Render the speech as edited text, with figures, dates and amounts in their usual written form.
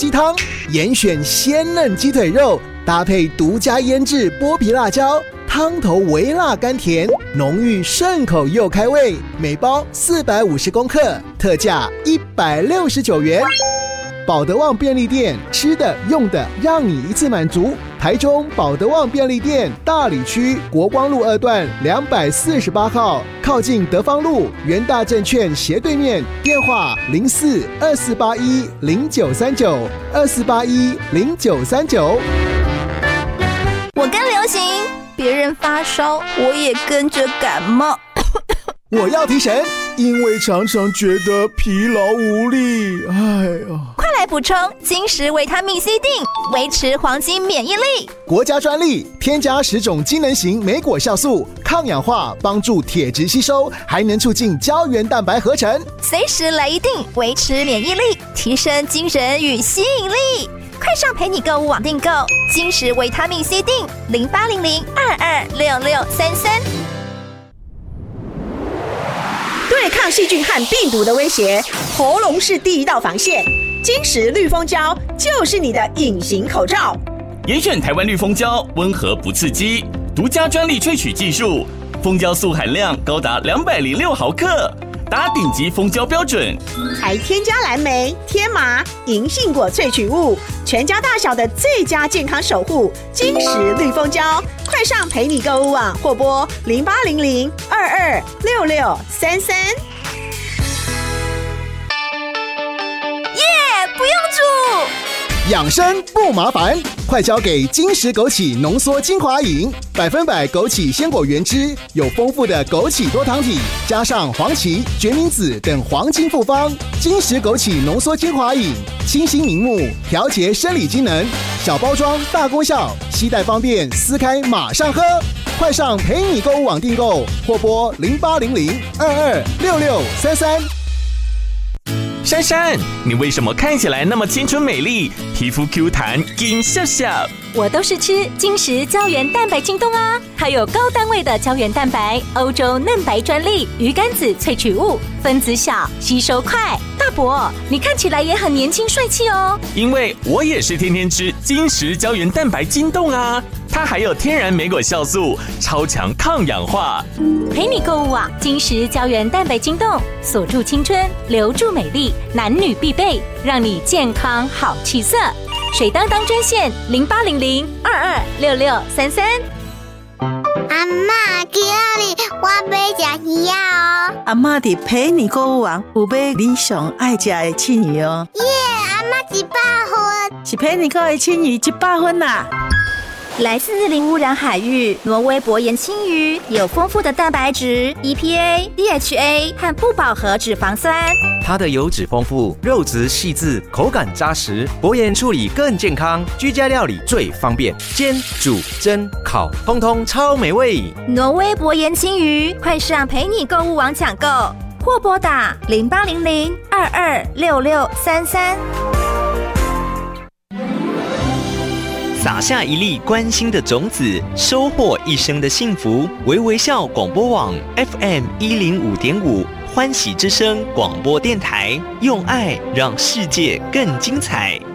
鸡汤，严选鲜嫩鸡腿肉，搭配独家腌制剥皮辣椒，汤头微辣甘甜，浓郁顺口又开胃。每包450公克，特价169元。保德旺便利店，吃的用的让你一次满足。台中保德旺便利店大里区国光路2段248号，靠近德芳路元大证券斜对面，电话0424810939 24810939。 我跟流行，别人发烧，我也跟着感冒。 我要提神，因为常常觉得疲劳无力。 快来补充金石维他命 C 锭，维持黄金免疫力。 国家专利，添加10种机能型莓果酵素，抗氧化，帮助铁质吸收，还能促进胶原蛋白合成。 随时来一锭，维持免疫力，提升精神与吸引力。快上陪你购物网订购金石维他命 C 锭，0800226633。 对抗细菌和病毒的威胁，喉咙是第一道防线。金石绿蜂胶就是你的隐形口罩。 严选台湾绿蜂胶，温和不刺激，独家专利萃取技术，蜂胶素含量高达206毫克，达顶级蜂胶标准， 还添加蓝莓、天麻、银杏果萃取物，全家大小的最佳健康守护。金石绿蜂胶，快上陪你购物网或拨0800226633。 不用煮， 养生不麻烦，快交给金石枸杞浓缩精华饮，100%枸杞鲜果原汁，有丰富的枸杞多糖体，加上黄芪、决明子等黄金复方。金石枸杞浓缩精华饮，清新明目，调节生理机能，小包装大功效，携带方便，撕开马上喝。快上陪你购物网订购，或拨0800226633。 珊珊，你为什么看起来那么清纯美丽，皮肤 Q 弹，金笑笑？ 我都是吃金石胶原蛋白晶冻啊，它有高单位的胶原蛋白，欧洲嫩白专利，鱼肝子萃取物，分子小，吸收快。大伯，你看起来也很年轻帅气哦。 因为我也是天天吃金石胶原蛋白晶冻啊，它还有天然莓果酵素，超强抗氧化。 陪你购物啊，金石胶原蛋白晶冻，锁住青春，留住美丽，男女必备，让你健康好气色。水当当专线0800226633。 阿嬷，今日我要吃鱼哦。 阿嬷伫陪你购物网有买你上爱吃的青鱼哦。 耶，阿嬷100分， 是陪你购的青鱼100分啦。 来自零污染海域，挪威薄盐青鱼有丰富的蛋白质、EPA、DHA 和不饱和脂肪酸。 它的油脂丰富，肉质细致，口感扎实，薄盐处理更健康，居家料理最方便，煎、煮、蒸、烤，通通超美味。 挪威薄盐青鱼，快上陪你购物网抢购，或拨打0800226633。 撒下一粒关心的种子，收获一生的幸福。微微笑广播网 FM105.5欢喜之声广播电台，用爱让世界更精彩。